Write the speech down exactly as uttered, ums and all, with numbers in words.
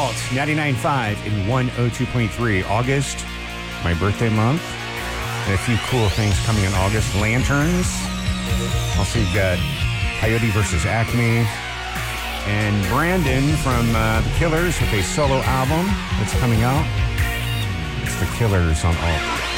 Alt, ninety-nine point five and one oh two point three. August, my birthday month. And a few cool things coming in August. Lanterns. Also, you've got Coyote versus Acme. And Brandon from uh, The Killers with a solo album that's coming out. It's The Killers on Alt.